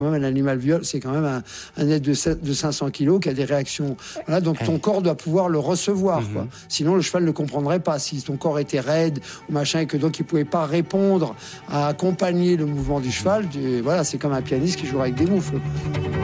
Un animal viol, c'est quand même un être de 500 kilos qui a des réactions. Voilà, donc ton corps doit pouvoir le recevoir. Quoi. Sinon, le cheval ne comprendrait pas. Si ton corps était raide ou machin, et que donc il ne pouvait pas répondre à accompagner le mouvement du cheval, voilà, c'est comme un pianiste qui joue avec des moufles.